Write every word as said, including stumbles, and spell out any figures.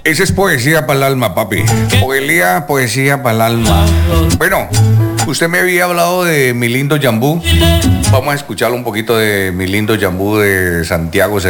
Esa es poesía para el alma, papi. Poesía, poesía para el alma. Bueno, usted me había hablado de Mi Lindo Yambú. Vamos a escucharlo un poquito de Mi Lindo Yambú de Santiago.